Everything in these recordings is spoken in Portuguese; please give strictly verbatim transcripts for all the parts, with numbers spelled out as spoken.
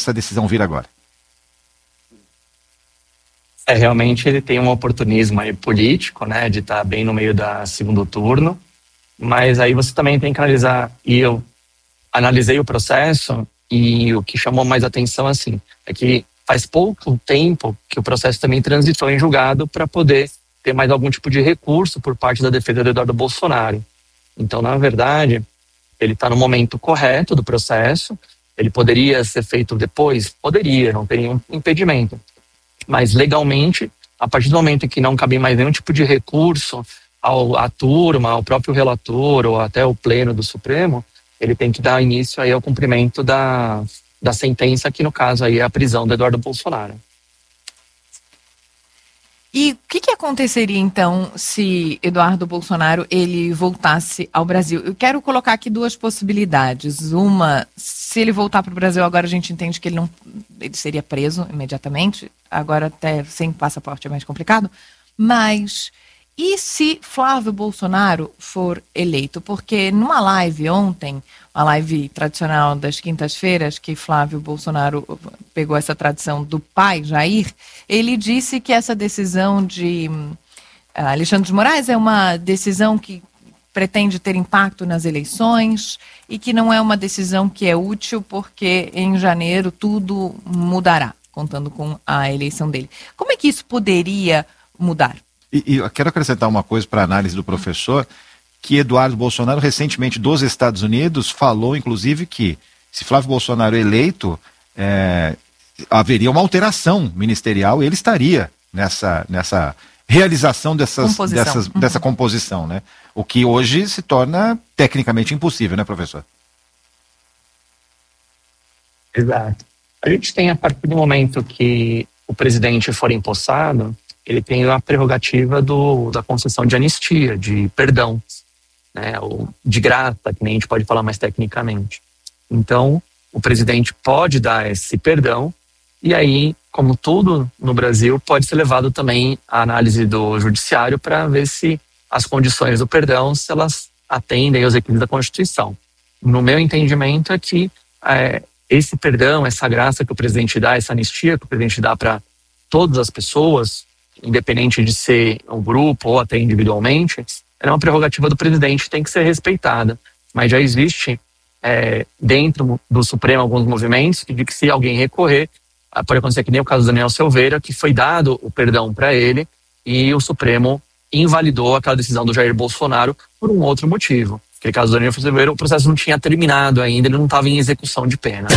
essa decisão vir agora? É, realmente ele tem um oportunismo aí político, né, de estar bem no meio da segundo turno, mas aí você também tem que analisar, e eu analisei o processo, e o que chamou mais atenção, assim, é que faz pouco tempo que o processo também transitou em julgado para poder ter mais algum tipo de recurso por parte da defesa do Eduardo Bolsonaro. Então, na verdade, ele está no momento correto do processo, ele poderia ser feito depois? Poderia, não tem nenhum impedimento. Mas legalmente, a partir do momento em que não cabe mais nenhum tipo de recurso ao, à turma, ao próprio relator ou até o pleno do Supremo, ele tem que dar início aí ao cumprimento da, da sentença, que no caso aí é a prisão do Eduardo Bolsonaro. E o que, que aconteceria então se Eduardo Bolsonaro ele voltasse ao Brasil? Eu quero colocar aqui duas possibilidades. Uma, se ele voltar para o Brasil agora, a gente entende que ele não ele seria preso imediatamente. Agora até sem passaporte é mais complicado. Mas e se Flávio Bolsonaro for eleito? Porque numa live ontem, uma live tradicional das quintas-feiras, que Flávio Bolsonaro pegou essa tradição do pai, Jair, ele disse que essa decisão de uh, Alexandre de Moraes é uma decisão que pretende ter impacto nas eleições e que não é uma decisão que é útil porque em janeiro tudo mudará, contando com a eleição dele. Como é que isso poderia mudar? E, e eu quero acrescentar uma coisa para a análise do professor, que Eduardo Bolsonaro, recentemente dos Estados Unidos, falou, inclusive, que se Flávio Bolsonaro eleito, é, haveria uma alteração ministerial e ele estaria nessa, nessa realização dessas, composição. dessas, Uhum. dessa composição, né? O que hoje se torna tecnicamente impossível, né, professor? Exato. A gente tem, a partir do momento que o presidente for empossado, ele tem a prerrogativa do, da concessão de anistia, de perdão, né, ou de graça, que nem a gente pode falar mais tecnicamente. Então, o presidente pode dar esse perdão, e aí, como tudo no Brasil, pode ser levado também à análise do judiciário para ver se as condições do perdão, se elas atendem aos requisitos da Constituição. No meu entendimento é que é, esse perdão, essa graça que o presidente dá, essa anistia que o presidente dá para todas as pessoas, independente de ser um grupo ou até individualmente, é uma prerrogativa do presidente, tem que ser respeitada. Mas já existe é, dentro do Supremo alguns movimentos de que se alguém recorrer, pode acontecer que nem o caso do Daniel Silveira, que foi dado o perdão para ele e o Supremo invalidou aquela decisão do Jair Bolsonaro por um outro motivo. Naquele caso do Daniel Silveira, o processo não tinha terminado ainda, ele não estava em execução de pena.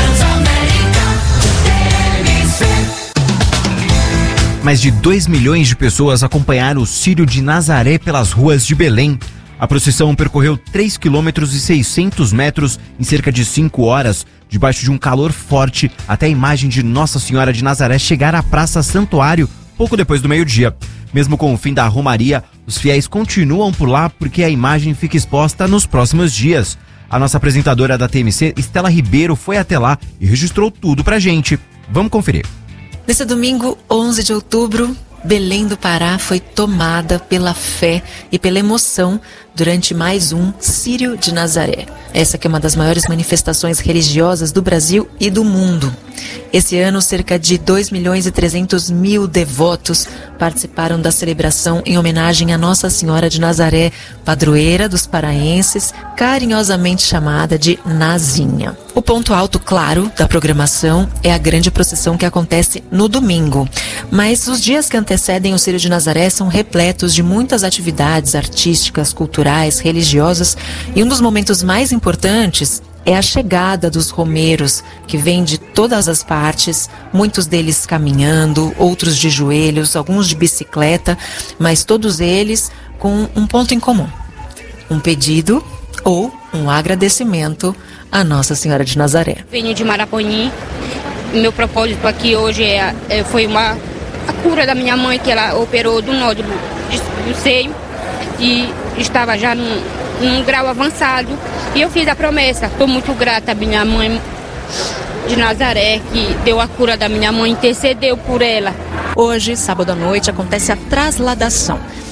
Mais de dois milhões de pessoas acompanharam o Círio de Nazaré pelas ruas de Belém. A procissão percorreu três quilômetros e seiscentos metros em cerca de cinco horas, debaixo de um calor forte, até a imagem de Nossa Senhora de Nazaré chegar à Praça Santuário pouco depois do meio-dia. Mesmo com o fim da romaria, os fiéis continuam por lá porque a imagem fica exposta nos próximos dias. A nossa apresentadora da T M C, Estela Ribeiro, foi até lá e registrou tudo pra gente. Vamos conferir. Nesse domingo, onze de outubro, Belém do Pará foi tomada pela fé e pela emoção durante mais um Círio de Nazaré. Essa que é uma das maiores manifestações religiosas do Brasil e do mundo. Esse ano, cerca de dois milhões e trezentos mil devotos participaram da celebração em homenagem a Nossa Senhora de Nazaré, padroeira dos paraenses, carinhosamente chamada de Nazinha. O ponto alto, claro, da programação é a grande procissão que acontece no domingo. Mas os dias que antecedem o Círio de Nazaré são repletos de muitas atividades artísticas, culturais, religiosas, e um dos momentos mais importantes é a chegada dos romeiros, que vêm de todas as partes, muitos deles caminhando, outros de joelhos, alguns de bicicleta, mas todos eles com um ponto em comum: um pedido ou um agradecimento a Nossa Senhora de Nazaré. Venho de Maraponim. Meu propósito aqui hoje é, é, foi uma, a cura da minha mãe, que ela operou do nódulo do seio e estava já num, num grau avançado. E eu fiz a promessa. Estou muito grata à minha mãe de Nazaré, que deu a cura da minha mãe, intercedeu por ela. Hoje, sábado à noite, acontece a trasladação.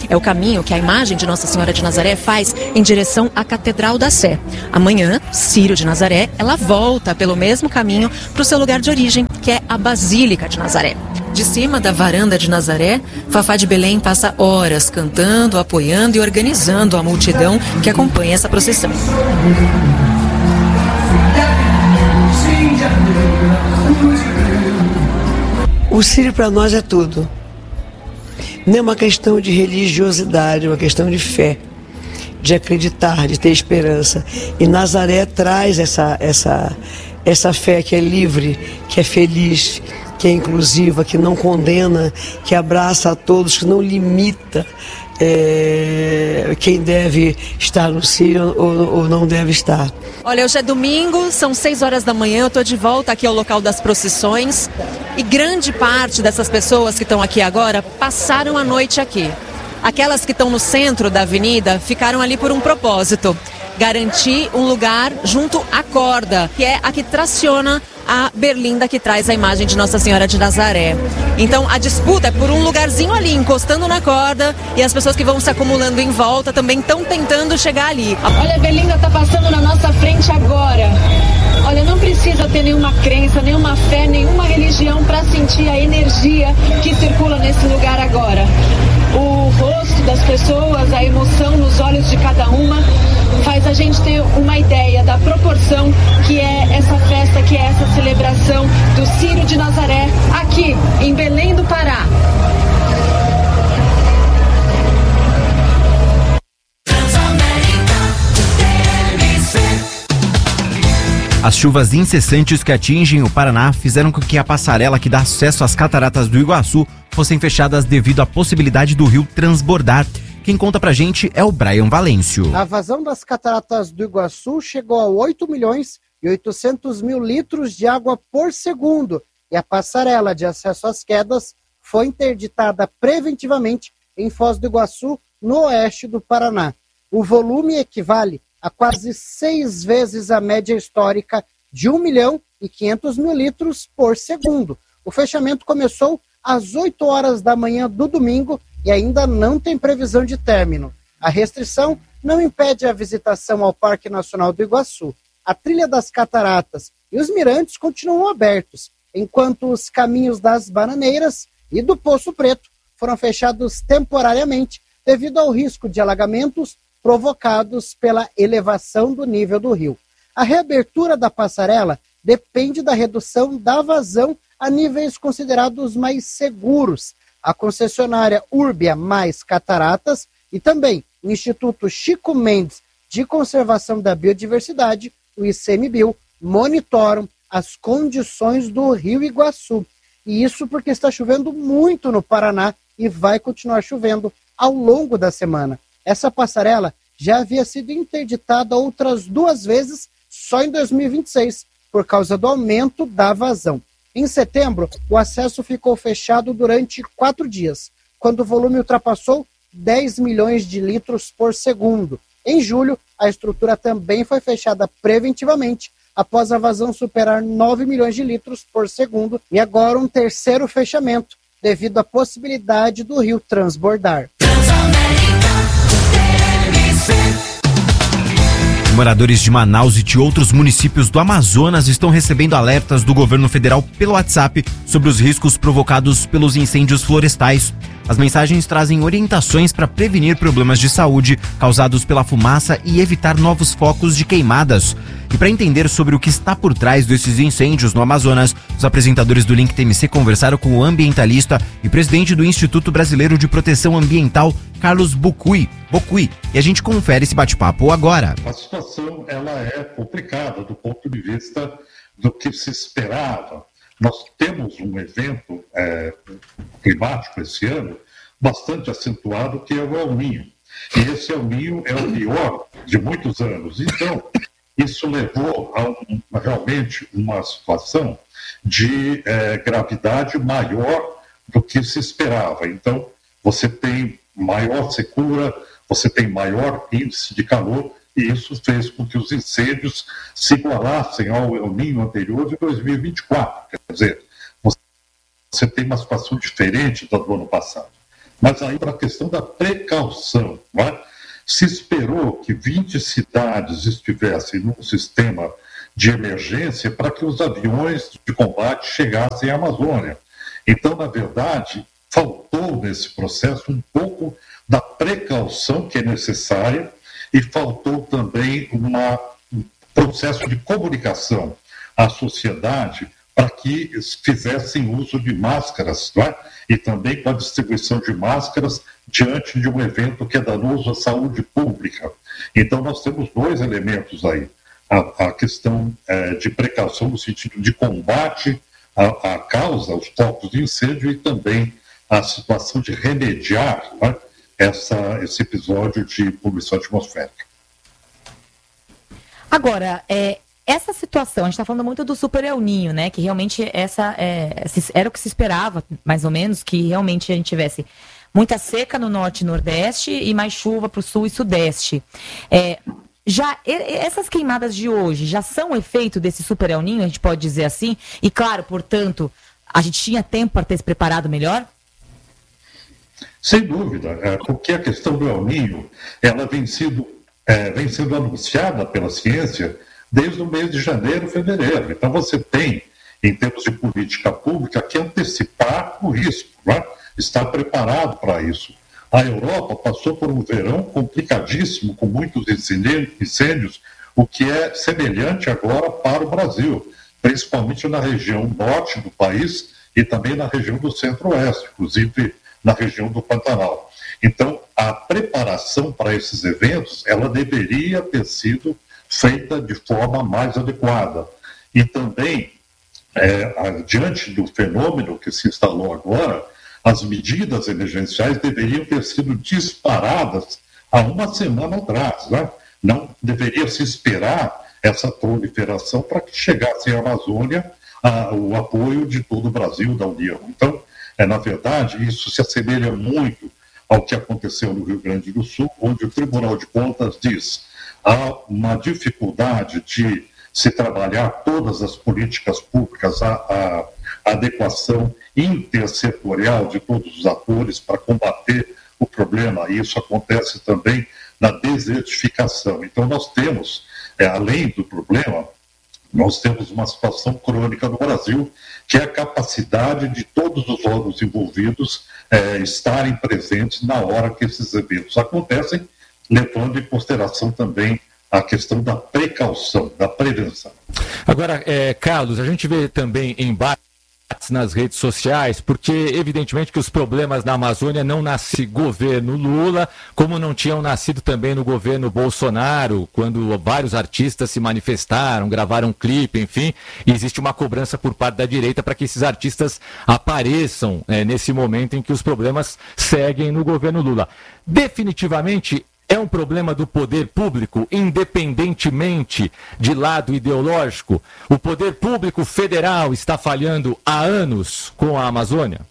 É o caminho que a imagem de Nossa Senhora de Nazaré faz em direção à Catedral da Sé. Amanhã, Círio de Nazaré, ela volta pelo mesmo caminho para o seu lugar de origem, que é a Basílica de Nazaré. De cima da varanda de Nazaré, Fafá de Belém passa horas cantando, apoiando e organizando a multidão que acompanha essa procissão. O Círio para nós é tudo. Não é uma questão de religiosidade, é uma questão de fé, de acreditar, de ter esperança. E Nazaré traz essa, essa, essa fé que é livre, que é feliz, que é inclusiva, que não condena, que abraça a todos, que não limita é, quem deve estar no Círio ou, ou não deve estar. Olha, hoje é domingo, são seis horas da manhã, eu estou de volta aqui ao local das procissões e grande parte dessas pessoas que estão aqui agora passaram a noite aqui. Aquelas que estão no centro da avenida ficaram ali por um propósito: garantir um lugar junto à corda, que é a que traciona a berlinda que traz a imagem de Nossa Senhora de Nazaré. Então a disputa é por um lugarzinho ali, encostando na corda, e as pessoas que vão se acumulando em volta também estão tentando chegar ali. Olha, a berlinda está passando na nossa frente agora. Olha, não precisa ter nenhuma crença, nenhuma fé, nenhuma religião para sentir a energia que circula nesse lugar agora. O rosto das pessoas, a emoção nos olhos de cada uma, faz a gente ter uma ideia da proporção que é essa festa, que é essa celebração do Círio de Nazaré, aqui em Belém do Pará. As chuvas incessantes que atingem o Paraná fizeram com que a passarela que dá acesso às cataratas do Iguaçu fossem fechadas devido à possibilidade do rio transbordar. Quem conta pra gente é o Brian Valêncio. A vazão das cataratas do Iguaçu chegou a oito milhões e oitocentos mil litros de água por segundo e a passarela de acesso às quedas foi interditada preventivamente em Foz do Iguaçu, no oeste do Paraná. O volume equivale a quase seis vezes a média histórica de um milhão e quinhentos mil litros por segundo. O fechamento começou às oito horas da manhã do domingo e ainda não tem previsão de término. A restrição não impede a visitação ao Parque Nacional do Iguaçu. A trilha das cataratas e os mirantes continuam abertos, enquanto os caminhos das Bananeiras e do Poço Preto foram fechados temporariamente devido ao risco de alagamentos provocados pela elevação do nível do rio. A reabertura da passarela depende da redução da vazão a níveis considerados mais seguros. A concessionária Urbia mais Cataratas e também o Instituto Chico Mendes de Conservação da Biodiversidade, o ICMBio, monitoram as condições do Rio Iguaçu. E isso porque está chovendo muito no Paraná e vai continuar chovendo ao longo da semana. Essa passarela já havia sido interditada outras duas vezes só em dois mil e vinte e seis, por causa do aumento da vazão. Em setembro, o acesso ficou fechado durante quatro dias, quando o volume ultrapassou dez milhões de litros por segundo. Em julho, a estrutura também foi fechada preventivamente, após a vazão superar nove milhões de litros por segundo, e agora um terceiro fechamento, devido à possibilidade do rio transbordar. Moradores de Manaus e de outros municípios do Amazonas estão recebendo alertas do governo federal pelo WhatsApp sobre os riscos provocados pelos incêndios florestais. As mensagens trazem orientações para prevenir problemas de saúde causados pela fumaça e evitar novos focos de queimadas. E para entender sobre o que está por trás desses incêndios no Amazonas, os apresentadores do Link T M C conversaram com o ambientalista e presidente do Instituto Brasileiro de Proteção Ambiental, Carlos Bocui. Bocui. E a gente confere esse bate-papo agora. A situação ela é complicada do ponto de vista do que se esperava. Nós temos um evento é, climático esse ano bastante acentuado, que é o El Niño. E esse El Niño é o pior de muitos anos. Então, isso levou a um, realmente uma situação de é, gravidade maior do que se esperava. Então, você tem maior secura, você tem maior índice de calor, e isso fez com que os incêndios se igualassem ao El Niño anterior de dois mil e vinte e quatro. Quer dizer, você tem uma situação diferente do ano passado. Mas aí para a questão da precaução, não é? Se esperou que vinte cidades estivessem num sistema de emergência para que os aviões de combate chegassem à Amazônia. Então, na verdade, faltou nesse processo um pouco da precaução que é necessária e faltou também uma, um processo de comunicação à sociedade para que fizessem uso de máscaras, não é? E também com a distribuição de máscaras diante de um evento que é danoso à saúde pública. Então, nós temos dois elementos aí. A, a questão é, de precaução no sentido de combate à, à causa, aos focos de incêndio, e também a situação de remediar, né, essa, esse episódio de poluição atmosférica. Agora, é, essa situação, a gente está falando muito do Super El Niño, né? Que realmente essa é, era o que se esperava, mais ou menos, que realmente a gente tivesse muita seca no norte e nordeste e mais chuva para o sul e sudeste. É, já essas queimadas de hoje já são efeito desse Super El Niño, a gente pode dizer assim? E claro, portanto, a gente tinha tempo para ter se preparado melhor? Sem dúvida, porque a questão do El Niño, ela vem sendo, é, vem sendo anunciada pela ciência desde o mês de janeiro, fevereiro. Então você tem, em termos de política pública, que antecipar o risco, né? Estar preparado para isso. A Europa passou por um verão complicadíssimo, com muitos incêndios, o que é semelhante agora para o Brasil, principalmente na região norte do país e também na região do centro-oeste, inclusive na região do Pantanal. Então, a preparação para esses eventos, ela deveria ter sido feita de forma mais adequada. E também, é, diante do fenômeno que se instalou agora, as medidas emergenciais deveriam ter sido disparadas há uma semana atrás, né? Não deveria se esperar essa proliferação para que chegasse à Amazônia a, o apoio de todo o Brasil, da União. Então, é, na verdade, isso se assemelha muito ao que aconteceu no Rio Grande do Sul, onde o Tribunal de Contas diz há uma dificuldade de se trabalhar todas as políticas públicas, a, a, a adequação intersetorial de todos os atores para combater o problema. E isso acontece também na desertificação. Então, nós temos, é, além do problema, nós temos uma situação crônica no Brasil, que é a capacidade de todos os órgãos envolvidos é, estarem presentes na hora que esses eventos acontecem, levando em consideração também a questão da precaução, da prevenção. Agora, é, Carlos, a gente vê também embates nas redes sociais, porque evidentemente que os problemas na Amazônia não nascem no governo Lula, como não tinham nascido também no governo Bolsonaro, quando vários artistas se manifestaram, gravaram um clipe, enfim, e existe uma cobrança por parte da direita para que esses artistas apareçam é, nesse momento em que os problemas seguem no governo Lula. Definitivamente é um problema do poder público, independentemente de lado ideológico? O poder público federal está falhando há anos com a Amazônia?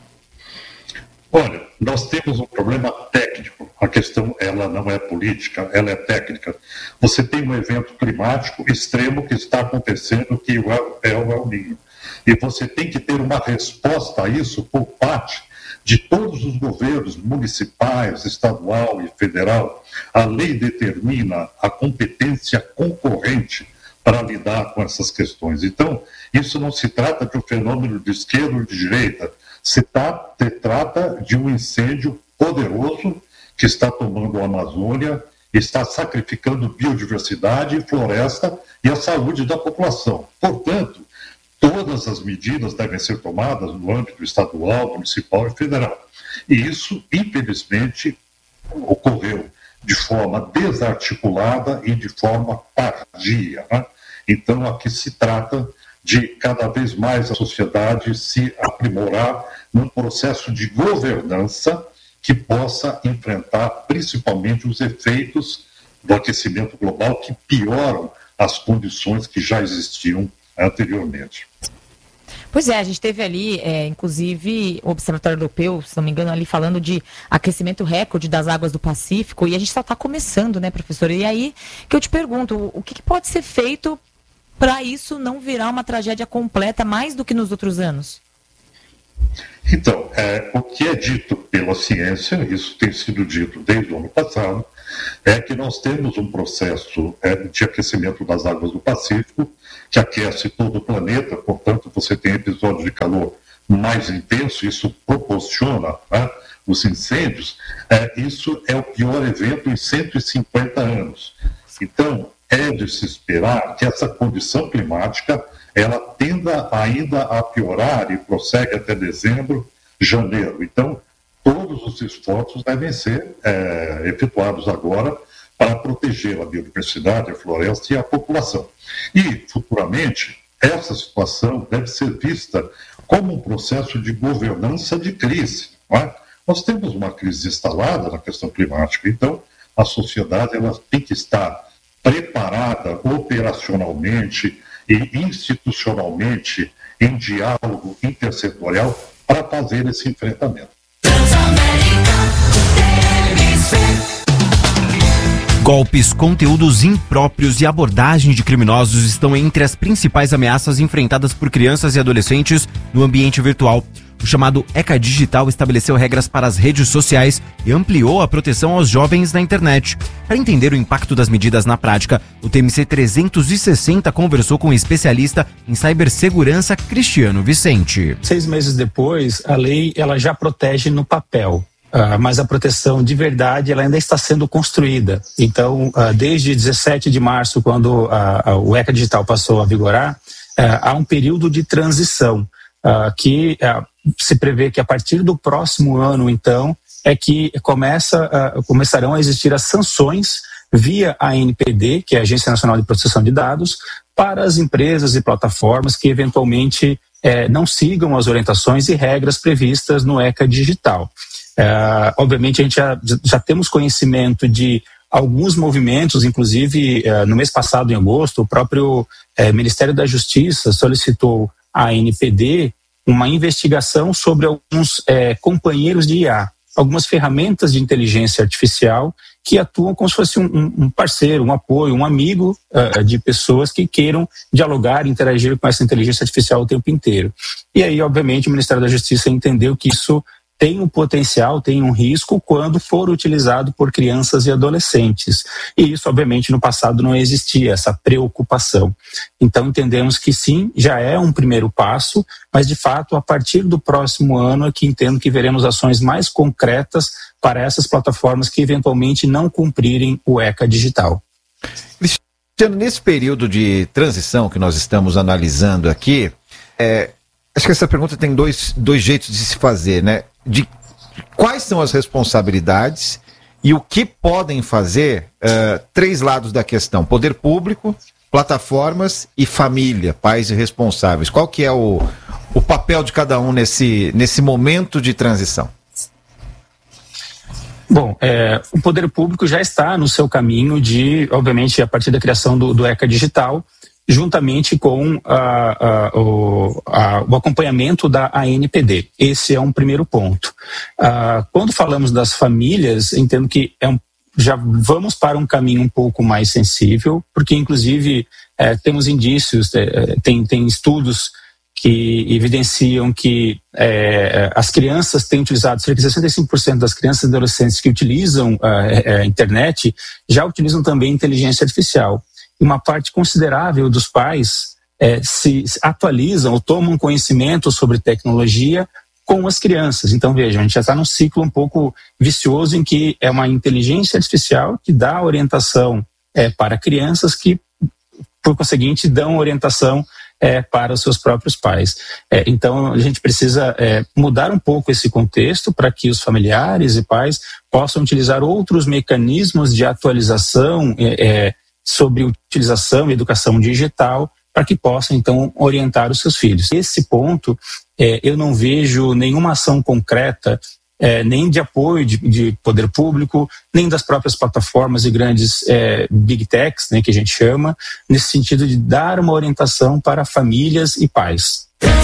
Olha, nós temos um problema técnico. A questão, ela não é política, ela é técnica. Você tem um evento climático extremo que está acontecendo, que é o El Niño. E você tem que ter uma resposta a isso por parte de todos os governos municipais, estadual e federal. A lei determina a competência concorrente para lidar com essas questões. Então, isso não se trata de um fenômeno de esquerda ou de direita, se tá, se trata de um incêndio poderoso que está tomando a Amazônia, está sacrificando biodiversidade, floresta e a saúde da população. Portanto, todas as medidas devem ser tomadas no âmbito estadual, municipal e federal. E isso, infelizmente, ocorreu de forma desarticulada e de forma tardia, né? Então, aqui se trata de cada vez mais a sociedade se aprimorar num processo de governança que possa enfrentar principalmente os efeitos do aquecimento global que pioram as condições que já existiam anteriormente. Pois é, a gente teve ali, é, inclusive, o Observatório Europeu, se não me engano, ali falando de aquecimento recorde das águas do Pacífico, e a gente só está começando, né, professor? E aí que eu te pergunto, o que, que pode ser feito para isso não virar uma tragédia completa mais do que nos outros anos? Então, é, o que é dito pela ciência, isso tem sido dito desde o ano passado, é que nós temos um processo é, de aquecimento das águas do Pacífico, que aquece todo o planeta, portanto, você tem episódios de calor mais intenso, isso proporciona, né, os incêndios. É, isso é o pior evento em cento e cinquenta anos. Então, é de se esperar que essa condição climática ela tenda ainda a piorar e prossegue até dezembro, janeiro. Então, todos os esforços devem ser é, efetuados agora para proteger a biodiversidade, a floresta e a população. E, futuramente, essa situação deve ser vista como um processo de governança de crise. Não é? Nós temos uma crise instalada na questão climática, então a sociedade ela tem que estar preparada operacionalmente e institucionalmente em diálogo intersetorial para fazer esse enfrentamento. Golpes, conteúdos impróprios e abordagem de criminosos estão entre as principais ameaças enfrentadas por crianças e adolescentes no ambiente virtual. O chamado ECA Digital estabeleceu regras para as redes sociais e ampliou a proteção aos jovens na internet. Para entender o impacto das medidas na prática, o T M C trezentos e sessenta conversou com o especialista em cibersegurança Cristiano Vicente. Seis meses depois, a lei ela já protege no papel. Uh, mas a proteção de verdade ela ainda está sendo construída. Então, uh, desde dezessete de março, quando uh, uh, o ECA Digital passou a vigorar, uh, há um período de transição uh, que uh, se prevê que a partir do próximo ano, então, é que começa, uh, começarão a existir as sanções via a A N P D, que é a Agência Nacional de Proteção de Dados, para as empresas e plataformas que eventualmente uh, não sigam as orientações e regras previstas no ECA Digital. Uh, obviamente a gente já, já temos conhecimento de alguns movimentos, inclusive uh, no mês passado, em agosto, o próprio uh, Ministério da Justiça solicitou à A N P D uma investigação sobre alguns uh, companheiros de I A, algumas ferramentas de inteligência artificial que atuam como se fosse um, um parceiro, um apoio, um amigo uh, de pessoas que queiram dialogar, interagir com essa inteligência artificial o tempo inteiro. E aí, obviamente, o Ministério da Justiça entendeu que isso tem um potencial, tem um risco quando for utilizado por crianças e adolescentes. E isso, obviamente, no passado não existia, essa preocupação. Então, entendemos que sim, já é um primeiro passo, mas, de fato, a partir do próximo ano é que entendo que veremos ações mais concretas para essas plataformas que, eventualmente, não cumprirem o ECA Digital. Cristiano, nesse período de transição que nós estamos analisando aqui, é, acho que essa pergunta tem dois, dois jeitos de se fazer, né? De quais são as responsabilidades e o que podem fazer, uh, três lados da questão: poder público, plataformas e família, pais e responsáveis. Qual que é o, o papel de cada um nesse, nesse momento de transição? Bom, é, o poder público já está no seu caminho de, obviamente, a partir da criação do, do ECA Digital, juntamente com a, a, o, a, o acompanhamento da A N P D. Esse é um primeiro ponto. Ah, quando falamos das famílias, entendo que é um, já vamos para um caminho um pouco mais sensível, porque, inclusive, é, temos indícios, é, tem, tem estudos que evidenciam que é, as crianças têm utilizado, cerca de sessenta e cinco por cento das crianças e adolescentes que utilizam a, a internet já utilizam também inteligência artificial. Uma parte considerável dos pais é, se atualizam ou tomam conhecimento sobre tecnologia com as crianças. Então, vejam, a gente já está num ciclo um pouco vicioso em que é uma inteligência artificial que dá orientação é, para crianças que, por conseguinte, dão orientação é, para os seus próprios pais. É, então, a gente precisa é, mudar um pouco esse contexto para que os familiares e pais possam utilizar outros mecanismos de atualização é, é, sobre utilização e educação digital para que possam, então, orientar os seus filhos. Nesse ponto, é, eu não vejo nenhuma ação concreta, é, nem de apoio de, de poder público, nem das próprias plataformas e grandes é, big techs, né, que a gente chama, nesse sentido de dar uma orientação para famílias e pais.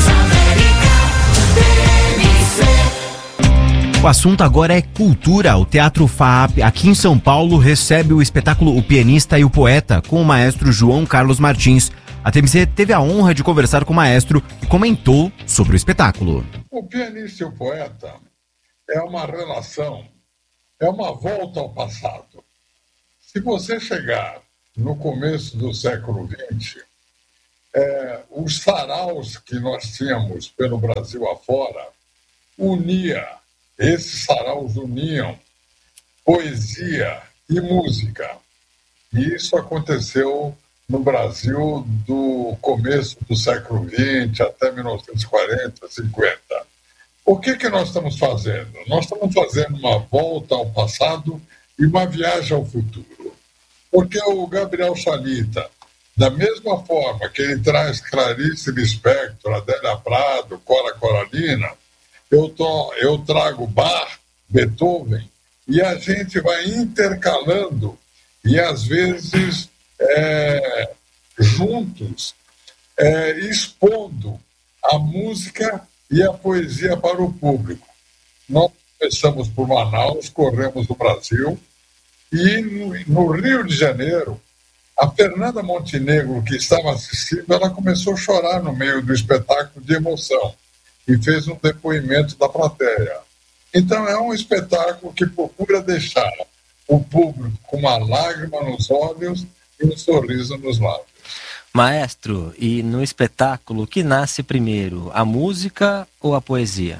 O assunto agora é cultura. O Teatro FAAP, aqui em São Paulo, recebe o espetáculo O Pianista e o Poeta, com o maestro João Carlos Martins. A T M C teve a honra de conversar com o maestro e comentou sobre o espetáculo. O pianista e o poeta é uma relação, é uma volta ao passado. Se você chegar no começo do século vinte, é, os saraus que nós tínhamos pelo Brasil afora unia, esses saraus uniam poesia e música. E isso aconteceu no Brasil do começo do século vinte até mil novecentos e quarenta, cinquenta. O que que nós estamos fazendo? Nós estamos fazendo uma volta ao passado e uma viagem ao futuro. Porque o Gabriel Chalita, da mesma forma que ele traz Clarice Lispector, Adélia Prado, Cora Coralina, eu, tô, eu trago Bach, Beethoven, e a gente vai intercalando e, às vezes, é, juntos, é, expondo a música e a poesia para o público. Nós começamos por Manaus, corremos o Brasil, e no, no Rio de Janeiro, a Fernanda Montenegro, que estava assistindo, ela começou a chorar no meio do espetáculo de emoção e fez um depoimento da plateia. Então é um espetáculo que procura deixar o público com uma lágrima nos olhos e um sorriso nos lábios. Maestro, e no espetáculo, o que nasce primeiro, a música ou a poesia?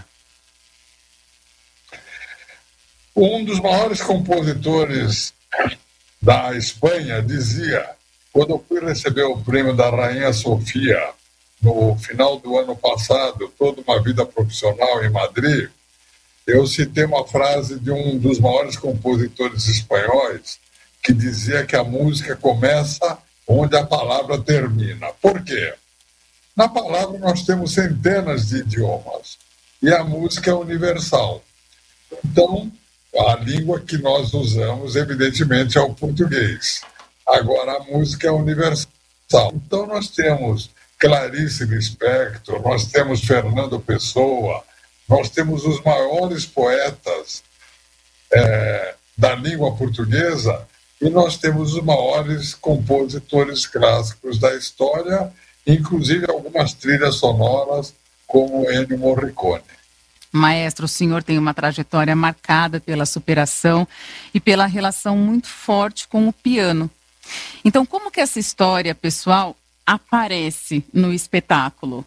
Um dos maiores compositores da Espanha dizia, quando eu fui receber o prêmio da Rainha Sofia no final do ano passado, Toda uma Vida Profissional em Madrid, eu citei uma frase de um dos maiores compositores espanhóis que dizia que a música começa onde a palavra termina. Por quê? Na palavra nós temos centenas de idiomas e a música é universal. Então, a língua que nós usamos, evidentemente, é o português. Agora, a música é universal. Então, nós temos Clarice Lispector, nós temos Fernando Pessoa, nós temos os maiores poetas é, da língua portuguesa e nós temos os maiores compositores clássicos da história, inclusive algumas trilhas sonoras, como Ennio Morricone. Maestro, o senhor tem uma trajetória marcada pela superação e pela relação muito forte com o piano. Então, como que essa história pessoal aparece no espetáculo?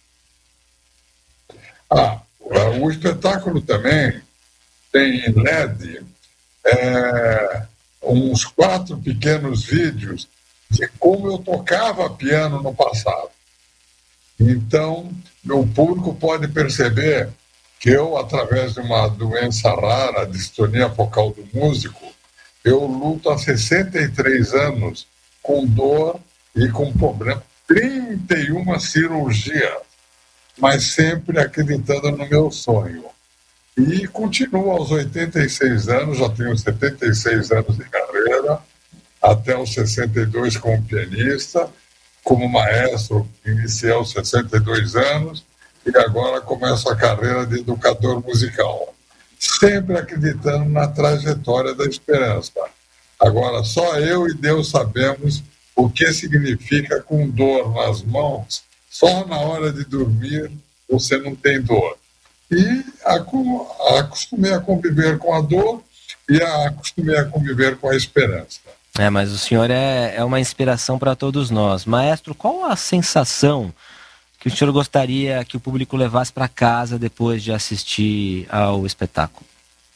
Ah, o espetáculo também tem em L E D é, uns quatro pequenos vídeos de como eu tocava piano no passado. Então, o público pode perceber que eu, através de uma doença rara, a distonia focal do músico, eu luto há sessenta e três anos com dor e com problema, trinta e uma cirurgias, mas sempre acreditando no meu sonho. E continuo aos oitenta e seis anos, já tenho setenta e seis anos de carreira, até os sessenta e dois como pianista, como maestro, iniciei aos sessenta e dois anos, e agora começo a carreira de educador musical, sempre acreditando na trajetória da esperança. Agora, só eu e Deus sabemos o que significa com dor nas mãos, só na hora de dormir você não tem dor. E acostumei a conviver com a dor e acostumei a conviver com a esperança. É, mas o senhor é, é uma inspiração para todos nós. Maestro, qual a sensação que o senhor gostaria que o público levasse para casa depois de assistir ao espetáculo?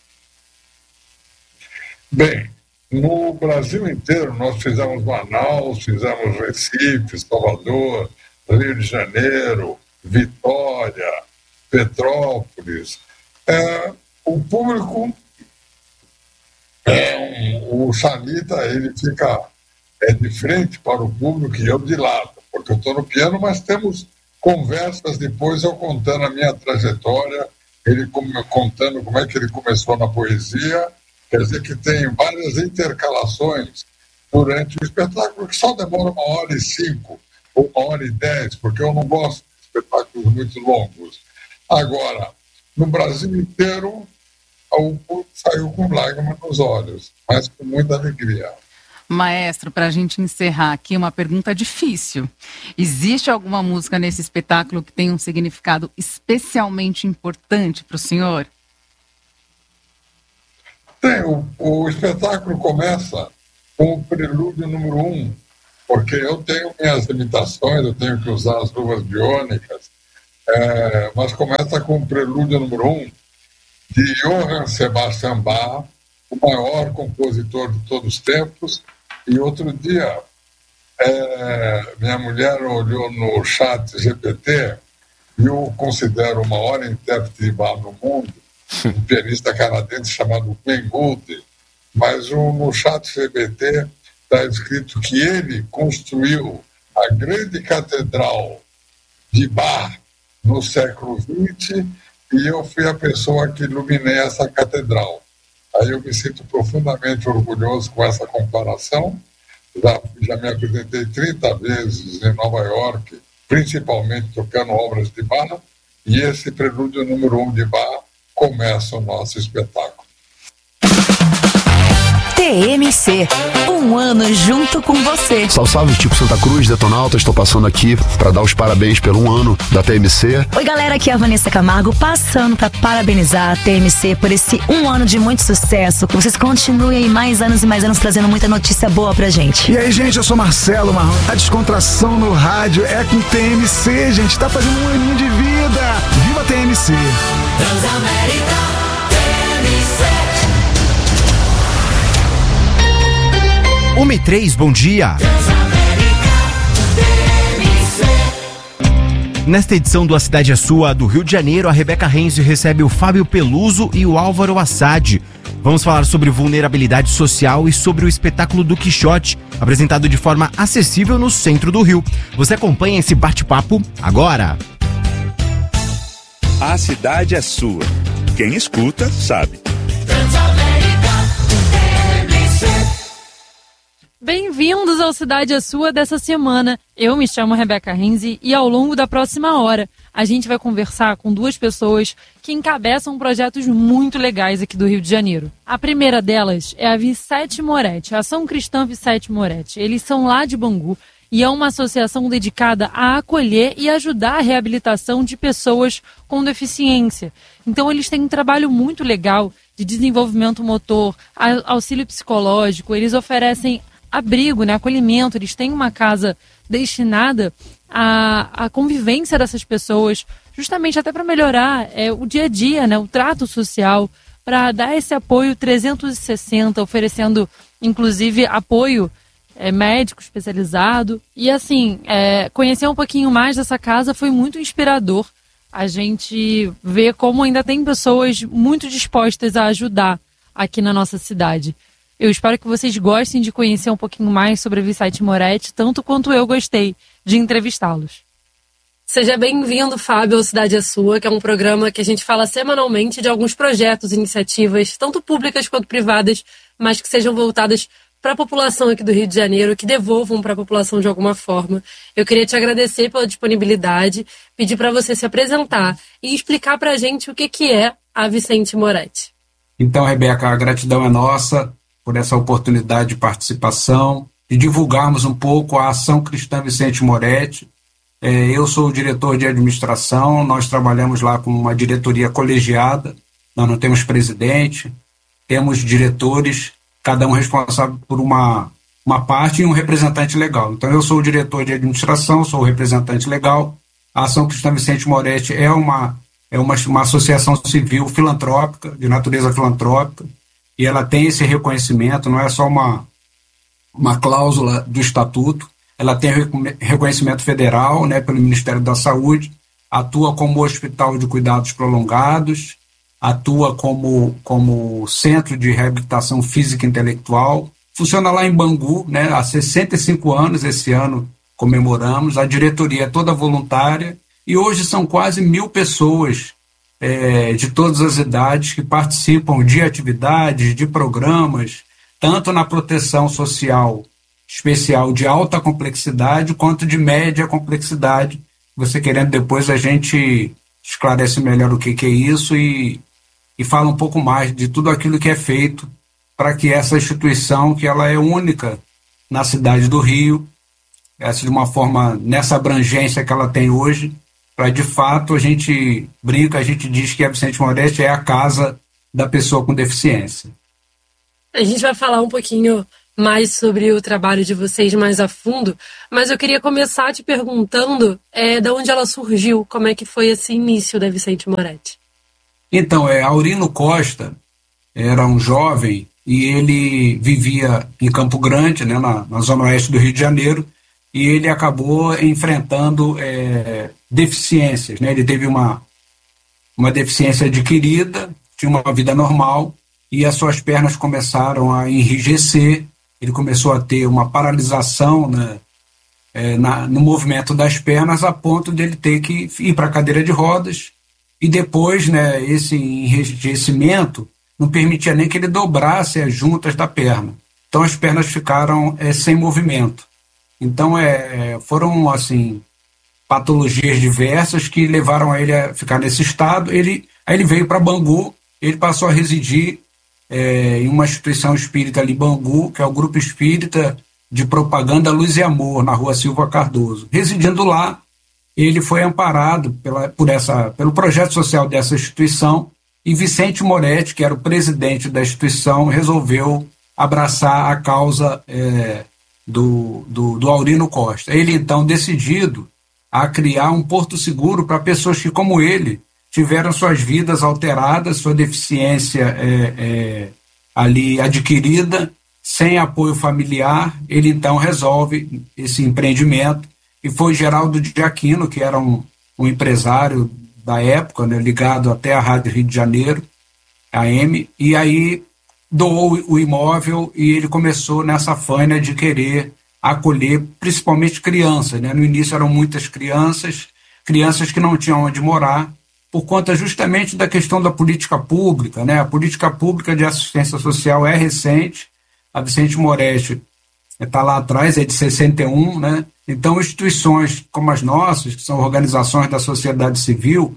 Bem, no Brasil inteiro nós fizemos Manaus, fizemos Recife, Salvador, Rio de Janeiro, Vitória, Petrópolis. É, o público, é, um, o Chalita, ele fica é, de frente para o público e eu de lado, porque eu estou no piano, mas temos conversas depois, eu contando a minha trajetória, ele contando como é que ele começou na poesia, quer dizer que tem várias intercalações durante o espetáculo, que só demora uma hora e cinco, ou uma hora e dez, porque eu não gosto de espetáculos muito longos. Agora, no Brasil inteiro, o público saiu com lágrimas nos olhos, mas com muita alegria. Maestro, para a gente encerrar aqui, uma pergunta difícil. Existe alguma música nesse espetáculo que tem um significado especialmente importante para o senhor? Tem, o, o espetáculo começa com o prelúdio número um, porque eu tenho minhas limitações, eu tenho que usar as luvas biônicas, é, mas começa com o prelúdio número um de Johann Sebastian Bach, o maior compositor de todos os tempos. E outro dia, é, minha mulher olhou no chat G P T e eu considero o maior intérprete de Bach no mundo, um pianista canadense chamado Glenn Gould, mas o, no chat G P T está escrito que ele construiu a grande catedral de Bach no século vinte e eu fui a pessoa que iluminei essa catedral. Aí eu me sinto profundamente orgulhoso com essa comparação. Já, já me apresentei trinta vezes em Nova York, principalmente tocando obras de Bach, e esse prelúdio número um de Bach começa o nosso espetáculo. T M C, um ano junto com você. Salve, salve, tipo Santa Cruz, Detonauta, estou passando aqui para dar os parabéns pelo um ano da T M C. Oi galera, aqui é a Vanessa Camargo, passando para parabenizar a T M C por esse um ano de muito sucesso, que vocês continuem aí mais anos e mais anos trazendo muita notícia boa pra gente. E aí gente, eu sou Marcelo Marrom, a descontração no rádio é com T M C, gente, tá fazendo um aninho de vida. Viva a T M C! Transamérica, T M C. uma e três, bom dia. Nesta edição do A Cidade é Sua, do Rio de Janeiro, a Rebeca Renzi recebe o Fábio Peluso e o Álvaro Assad. Vamos falar sobre vulnerabilidade social e sobre o espetáculo do Quixote, apresentado de forma acessível no centro do Rio. Você acompanha esse bate-papo agora. A Cidade é Sua. Quem escuta, sabe. Bem-vindos ao Cidade é Sua dessa semana. Eu me chamo Rebeca Renzi e ao longo da próxima hora a gente vai conversar com duas pessoas que encabeçam projetos muito legais aqui do Rio de Janeiro. A primeira delas é a Vicete Moretti, a Ação Cristã Vicete Moretti. Eles são lá de Bangu e é uma associação dedicada a acolher e ajudar a reabilitação de pessoas com deficiência. Então eles têm um trabalho muito legal de desenvolvimento motor, auxílio psicológico, eles oferecem abrigo, né, acolhimento, eles têm uma casa destinada à, à convivência dessas pessoas, justamente até para melhorar é, o dia a dia, né, o trato social, para dar esse apoio trezentos e sessenta, oferecendo inclusive apoio é, médico especializado. E assim, é, conhecer um pouquinho mais dessa casa foi muito inspirador. A gente vê como ainda tem pessoas muito dispostas a ajudar aqui na nossa cidade. Eu espero que vocês gostem de conhecer um pouquinho mais sobre a Vicete Moretti, tanto quanto eu gostei de entrevistá-los. Seja bem-vindo, Fábio, ao Cidade é Sua, que é um programa que a gente fala semanalmente de alguns projetos, iniciativas, tanto públicas quanto privadas, mas que sejam voltadas para a população aqui do Rio de Janeiro, que devolvam para a população de alguma forma. Eu queria te agradecer pela disponibilidade, pedir para você se apresentar e explicar para a gente o que, que é a Vicete Moretti. Então, Rebeca, a gratidão é nossa por essa oportunidade de participação, de divulgarmos um pouco a Ação Cristã Vicete Moretti. É, eu sou o diretor de administração, nós trabalhamos lá com uma diretoria colegiada, nós não temos presidente, temos diretores, cada um responsável por uma, uma parte e um representante legal. Então eu sou o diretor de administração, sou o representante legal. A Ação Cristã Vicete Moretti é uma, é uma, uma associação civil filantrópica, de natureza filantrópica, e ela tem esse reconhecimento, não é só uma, uma cláusula do estatuto, ela tem reconhecimento federal, né, pelo Ministério da Saúde, atua como hospital de cuidados prolongados, atua como, como centro de reabilitação física e intelectual, funciona lá em Bangu, né, há sessenta e cinco anos, esse ano comemoramos, a diretoria é toda voluntária, e hoje são quase mil pessoas É, de todas as idades que participam de atividades, de programas, tanto na proteção social especial de alta complexidade quanto de média complexidade. Você querendo, depois a gente esclarece melhor o que, que é isso e, e fala um pouco mais de tudo aquilo que é feito para que essa instituição, que ela é única na cidade do Rio, essa de uma forma, nessa abrangência que ela tem hoje, para de fato a gente brinca, a gente diz que a Vicente Moretti é a casa da pessoa com deficiência. A gente vai falar um pouquinho mais sobre o trabalho de vocês mais a fundo, mas eu queria começar te perguntando é, de onde ela surgiu, como é que foi esse início da Vicente Moretti. Então, é, Aurino Costa era um jovem e ele vivia em Campo Grande, né, na, na zona oeste do Rio de Janeiro, e ele acabou enfrentando é, deficiências, né? Ele teve uma, uma deficiência adquirida, tinha uma vida normal, e as suas pernas começaram a enrijecer, ele começou a ter uma paralisação, né, é, na, no movimento das pernas, a ponto de ele ter que ir para a cadeira de rodas, e depois, né, esse enrijecimento não permitia nem que ele dobrasse as juntas da perna. Então as pernas ficaram é, sem movimento. Então é, foram assim patologias diversas que levaram a ele a ficar nesse estado. Ele, aí ele veio para Bangu, ele passou a residir é, em uma instituição espírita ali, Bangu, que é o Grupo Espírita de Propaganda Luz e Amor, na rua Silva Cardoso. Residindo lá, ele foi amparado pela, por essa, pelo projeto social dessa instituição, e Vicente Moretti, que era o presidente da instituição, resolveu abraçar a causa é, do, do, do Aurino Costa. Ele, então, decidido a criar um porto seguro para pessoas que, como ele, tiveram suas vidas alteradas, sua deficiência é, é, ali adquirida, sem apoio familiar. Ele, então, resolve esse empreendimento, e foi Geraldo de Aquino, que era um, um empresário da época, né, ligado até à Rádio Rio de Janeiro, a M, e aí doou o imóvel e ele começou nessa faina de querer acolher principalmente crianças, né? No início eram muitas crianças, crianças que não tinham onde morar, por conta justamente da questão da política pública, né? A política pública de assistência social é recente, a Vicente Moretti está lá atrás, é de sessenta e um, né? Então instituições como as nossas, que são organizações da sociedade civil,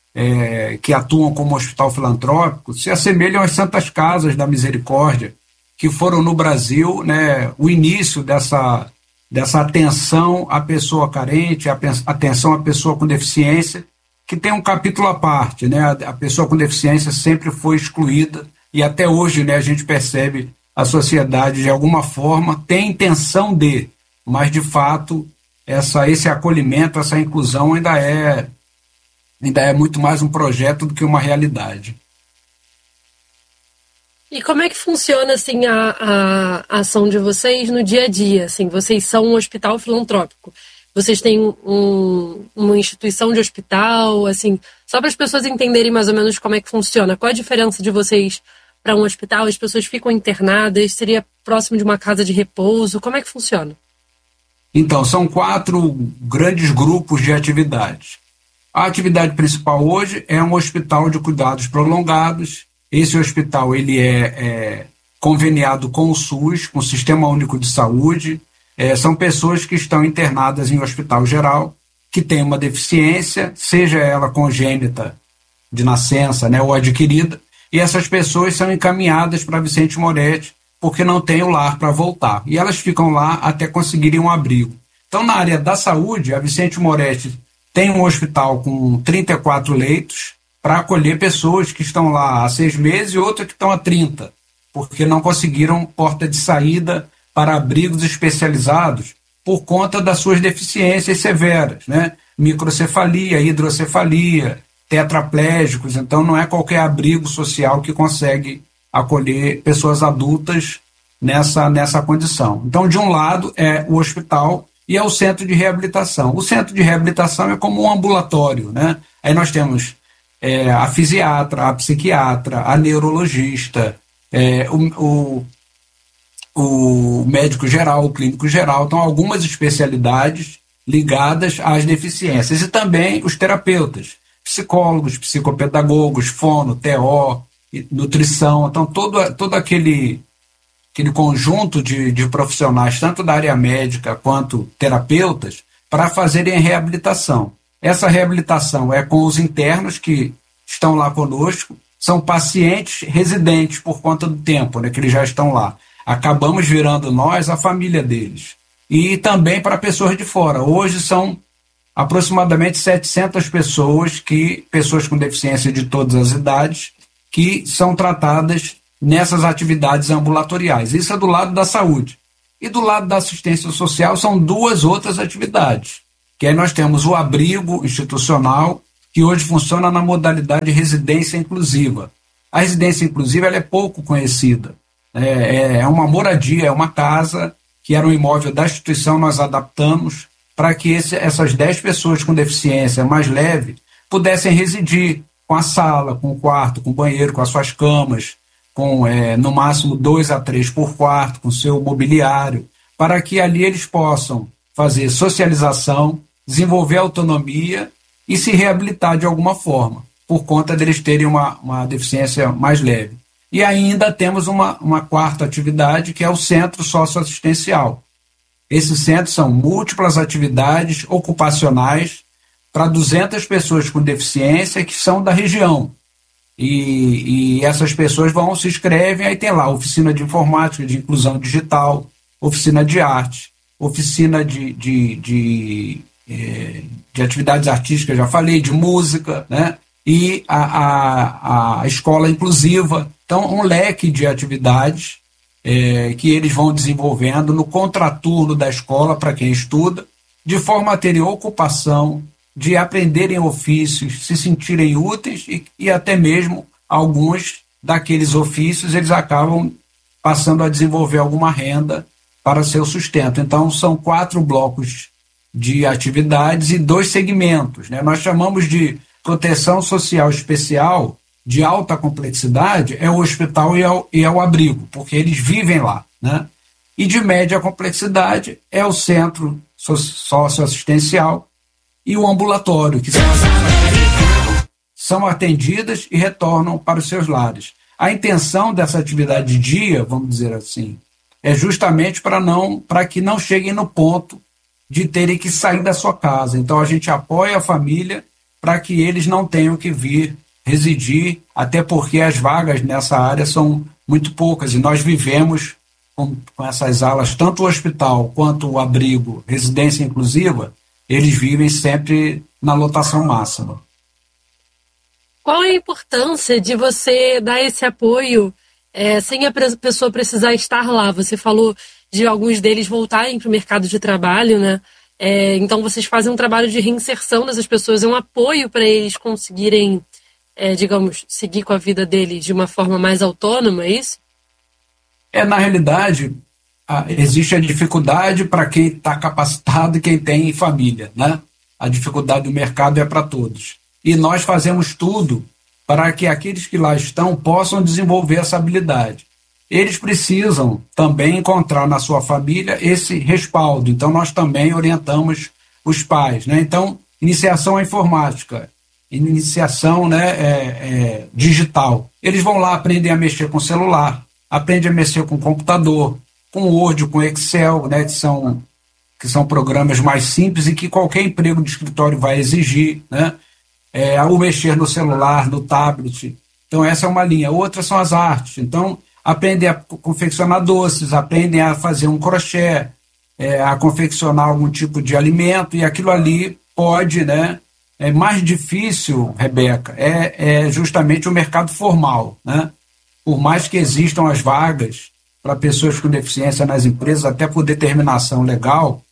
É, que atuam como hospital filantrópico, se assemelham às Santas Casas da Misericórdia, que foram no Brasil, né, o início dessa, dessa atenção à pessoa carente, a atenção à pessoa com deficiência, que tem um capítulo à parte, né? A, a pessoa com deficiência sempre foi excluída, e até hoje, né, a gente percebe a sociedade de alguma forma tem intenção de, mas de fato essa, esse acolhimento, essa inclusão ainda é ainda é muito mais um projeto do que uma realidade. E como é que funciona assim a, a ação de vocês no dia a dia? Assim, vocês são um hospital filantrópico. Vocês têm um, uma instituição de hospital, assim, só para as pessoas entenderem mais ou menos como é que funciona. Qual a diferença de vocês para um hospital? As pessoas ficam internadas? Seria próximo de uma casa de repouso? Como é que funciona? Então, são quatro grandes grupos de atividades. A atividade principal hoje é um hospital de cuidados prolongados. Esse hospital ele é, é conveniado com o SUS, com o Sistema Único de Saúde. É, são pessoas que estão internadas em hospital geral, que têm uma deficiência, seja ela congênita de nascença, né, ou adquirida, e essas pessoas são encaminhadas para Vicente Moretti porque não tem o lar para voltar. E elas ficam lá até conseguirem um abrigo. Então, na área da saúde, a Vicente Moretti tem um hospital com trinta e quatro leitos para acolher pessoas que estão lá há seis meses e outras que estão há trinta, porque não conseguiram porta de saída para abrigos especializados por conta das suas deficiências severas, né? Microcefalia, hidrocefalia, tetraplégicos. Então não é qualquer abrigo social que consegue acolher pessoas adultas nessa, nessa condição. Então, de um lado é o hospital e é o centro de reabilitação. O centro de reabilitação é como um ambulatório, né? Aí nós temos é, a fisiatra, a psiquiatra, a neurologista, é, o, o, o médico geral, o clínico geral. Então, algumas especialidades ligadas às deficiências. E também os terapeutas, psicólogos, psicopedagogos, fono, T O, nutrição. Então, todo, todo aquele... aquele conjunto de, de profissionais, tanto da área médica quanto terapeutas, para fazerem reabilitação. Essa reabilitação é com os internos que estão lá conosco, são pacientes residentes por conta do tempo, né, que eles já estão lá. acabamos virando nós a família deles. E também para pessoas de fora. Hoje são aproximadamente setecentas pessoas, que, pessoas com deficiência de todas as idades, que são tratadas nessas atividades ambulatoriais. Isso é do lado da saúde. E do lado da assistência social são duas outras atividades, que aí nós temos o abrigo institucional, que hoje funciona na modalidade de residência inclusiva. A residência inclusiva ela é pouco conhecida. É, é uma moradia, é uma casa, que era um imóvel da instituição, nós adaptamos para que esse, essas dez pessoas com deficiência mais leve pudessem residir com a sala, com o quarto, com o banheiro, com as suas camas, com é, no máximo dois a três por quarto, com seu mobiliário, para que ali eles possam fazer socialização, desenvolver autonomia e se reabilitar de alguma forma, por conta deles terem uma, uma deficiência mais leve. E ainda temos uma, uma quarta atividade, que é o centro socioassistencial. Esses centros são múltiplas atividades ocupacionais para duzentas pessoas com deficiência que são da região. E, e essas pessoas vão, se inscrevem, aí tem lá oficina de informática, de inclusão digital, oficina de arte, oficina de, de, de, de, de atividades artísticas, já falei, de música, né? E a, a, a escola inclusiva. Então, um leque de atividades é, que eles vão desenvolvendo no contraturno da escola para quem estuda, de forma a terem ocupação, de aprenderem ofícios, se sentirem úteis e, e até mesmo alguns daqueles ofícios eles acabam passando a desenvolver alguma renda para seu sustento. Então, são quatro blocos de atividades e dois segmentos, né? Nós chamamos de proteção social especial de alta complexidade, é o hospital e é o, e é o abrigo, porque eles vivem lá, né? E de média complexidade é o centro socioassistencial e o ambulatório, que são, são atendidas e retornam para os seus lares. A intenção dessa atividade de dia, vamos dizer assim, é justamente para não, para que não cheguem no ponto de terem que sair da sua casa. Então a gente apoia a família para que eles não tenham que vir residir, até porque as vagas nessa área são muito poucas e nós vivemos com, com essas alas, tanto o hospital quanto o abrigo, residência inclusiva, eles vivem sempre na lotação máxima. Qual a importância de você dar esse apoio é, sem a pessoa precisar estar lá? Você falou de alguns deles voltarem para o mercado de trabalho, né? É, então vocês fazem um trabalho de reinserção dessas pessoas, é um apoio para eles conseguirem, é, digamos, seguir com a vida deles de uma forma mais autônoma, é isso? É, na realidade, a, existe a dificuldade para quem está capacitado e quem tem família, né? A dificuldade do mercado é para todos. E nós fazemos tudo para que aqueles que lá estão possam desenvolver essa habilidade. Eles precisam também encontrar na sua família esse respaldo. Então, nós também orientamos os pais, né? Então, iniciação à informática, iniciação, né, é, é, digital. Eles vão lá, aprendem a mexer com celular, aprendem a mexer com computador, com Word, com Excel, né, que são, que são programas mais simples e que qualquer emprego de escritório vai exigir, né? É, o mexer no celular, no tablet. Então, essa é uma linha. Outras são as artes. Então, aprendem a confeccionar doces, aprendem a fazer um crochê, é, a confeccionar algum tipo de alimento, e aquilo ali pode, né? É mais difícil, Rebeca, é, é justamente o mercado formal, né? Por mais que existam as vagas para pessoas com deficiência nas empresas, até por determinação legal,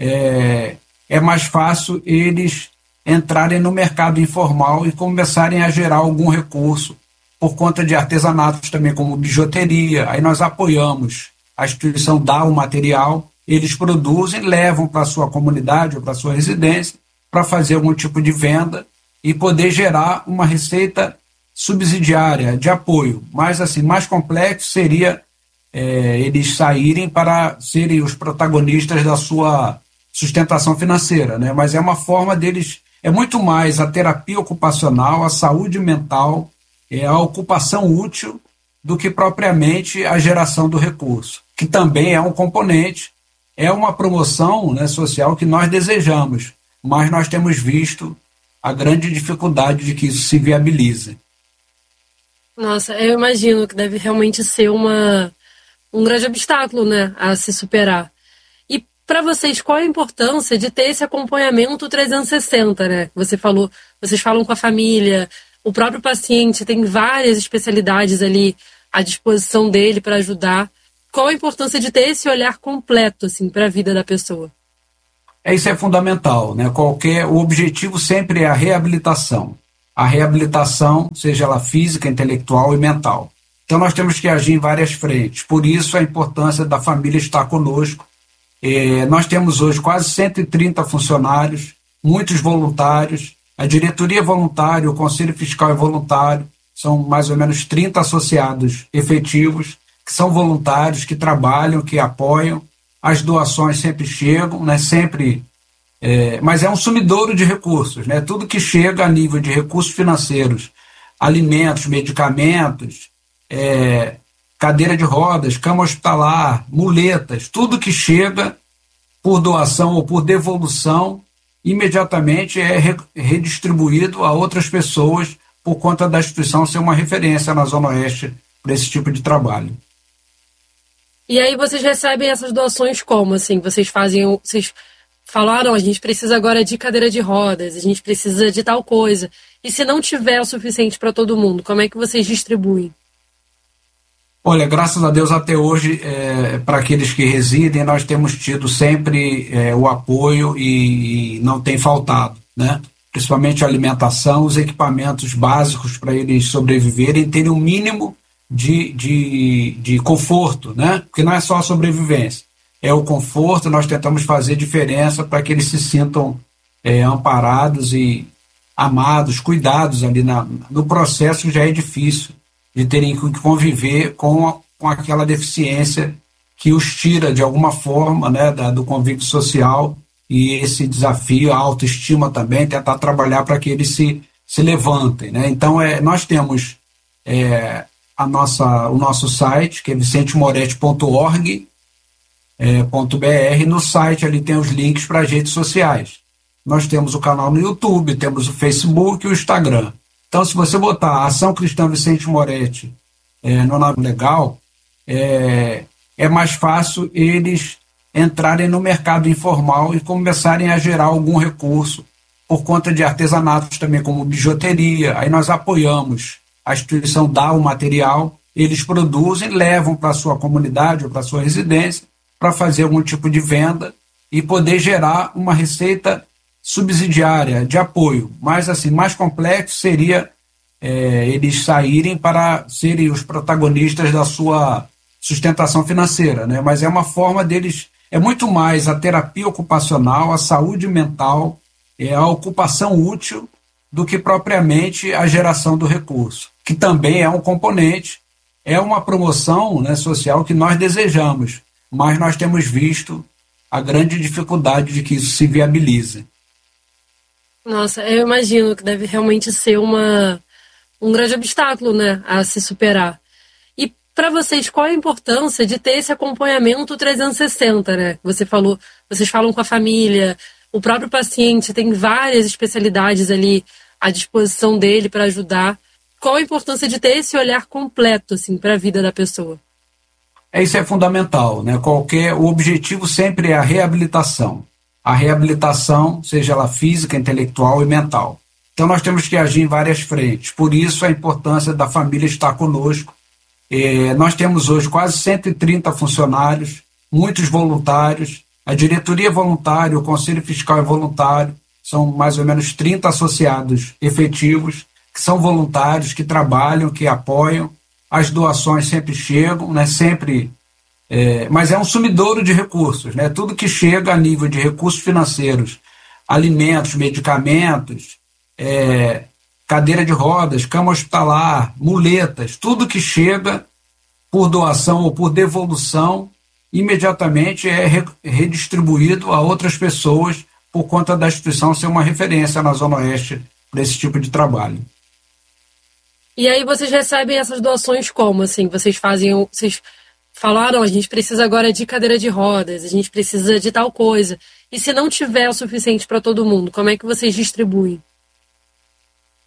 é, é mais fácil eles entrarem no mercado informal e começarem a gerar algum recurso por conta de artesanatos também, como bijuteria. Aí nós apoiamos, a instituição dá o material, eles produzem, levam para a sua comunidade ou para a sua residência para fazer algum tipo de venda e poder gerar uma receita subsidiária de apoio. Mas, assim, mais complexo seria é, eles saírem para serem os protagonistas da sua sustentação financeira, né? Mas é uma forma deles, é muito mais a terapia ocupacional, a saúde mental, é a ocupação útil do que propriamente a geração do recurso, que também é um componente, é uma promoção, né, social que nós desejamos, mas nós temos visto a grande dificuldade de que isso se viabilize. Nossa, eu imagino que deve realmente ser uma, um grande obstáculo, né, a se superar. E para vocês, qual a importância de ter esse acompanhamento trezentos e sessenta, né? Você falou, vocês falam com a família, o próprio paciente tem várias especialidades ali à disposição dele para ajudar. Qual a importância de ter esse olhar completo, assim, para a vida da pessoa? É, isso é fundamental, né? Qualquer, o objetivo sempre é a reabilitação. A reabilitação, seja ela física, intelectual e mental. Então nós temos que agir em várias frentes. Por isso a importância da família estar conosco. É, nós temos hoje quase cento e trinta funcionários, muitos voluntários. A diretoria é voluntária, o conselho fiscal é voluntário. São mais ou menos trinta associados efetivos, que são voluntários, que trabalham, que apoiam. As doações sempre chegam, né? Sempre, é, mas é um sumidouro de recursos, né? Tudo que chega a nível de recursos financeiros, alimentos, medicamentos, é, cadeira de rodas, cama hospitalar, muletas, tudo que chega por doação ou por devolução, imediatamente é re, redistribuído a outras pessoas por conta da instituição ser uma referência na Zona Oeste para esse tipo de trabalho. E aí vocês recebem essas doações como, assim? Vocês fazem, vocês falaram, a gente precisa agora de cadeira de rodas, a gente precisa de tal coisa. E se não tiver o suficiente para todo mundo, como é que vocês distribuem? Olha, graças a Deus até hoje, é, para aqueles que residem, nós temos tido sempre é, o apoio e, e não tem faltado, né? Principalmente a alimentação, os equipamentos básicos para eles sobreviverem, terem um mínimo de, de, de conforto, né? Porque não é só a sobrevivência, é o conforto. Nós tentamos fazer diferença para que eles se sintam é, amparados e amados, cuidados ali na, no processo que já é difícil de terem que conviver com, a, com aquela deficiência que os tira de alguma forma, né, da, do convívio social, e esse desafio, a autoestima também, tentar trabalhar para que eles se, se levantem, né? Então é, nós temos é, a nossa, o nosso site, que é vicente moretti ponto org ponto b r. No site ali tem os links para as redes sociais. Nós temos o canal no YouTube, temos o Facebook e o Instagram. Então, se você botar Ação Cristã Vicente Moretti é, no nome legal, é, é mais fácil eles entrarem no mercado informal e começarem a gerar algum recurso por conta de artesanatos também, como bijuteria. Aí nós apoiamos, a instituição dá o material, eles produzem, levam para a sua comunidade ou para a sua residência para fazer algum tipo de venda e poder gerar uma receita subsidiária de apoio. Mas assim, mais complexo seria é, eles saírem para serem os protagonistas da sua sustentação financeira, né? Mas é uma forma deles, é muito mais a terapia ocupacional, a saúde mental, é a ocupação útil do que propriamente a geração do recurso, que também é um componente, é uma promoção, né, social que nós desejamos, mas nós temos visto a grande dificuldade de que isso se viabilize. Nossa, eu imagino que deve realmente ser uma, um grande obstáculo, né, a se superar. E para vocês, qual a importância de ter esse acompanhamento trezentos e sessenta, né? Você falou, vocês falam com a família, o próprio paciente tem várias especialidades ali à disposição dele para ajudar. Qual a importância de ter esse olhar completo, assim, para a vida da pessoa? É, isso é fundamental, né? Qualquer, o objetivo sempre é a reabilitação. A reabilitação, seja ela física, intelectual e mental. Então nós temos que agir em várias frentes. Por isso a importância da família estar conosco. É, nós temos hoje quase cento e trinta funcionários, muitos voluntários. A diretoria é voluntária, o conselho fiscal é voluntário. São mais ou menos trinta associados efetivos, que são voluntários, que trabalham, que apoiam. As doações sempre chegam, né? Sempre... É, mas é um sumidouro de recursos, né? Tudo que chega a nível de recursos financeiros, alimentos, medicamentos, é, cadeira de rodas, cama hospitalar, muletas, tudo que chega por doação ou por devolução, imediatamente é re, redistribuído a outras pessoas por conta da instituição ser uma referência na Zona Oeste para esse tipo de trabalho. E aí vocês recebem essas doações como, assim? Vocês fazem... Vocês falaram, a gente precisa agora de cadeira de rodas, a gente precisa de tal coisa. E se não tiver o suficiente para todo mundo, como é que vocês distribuem?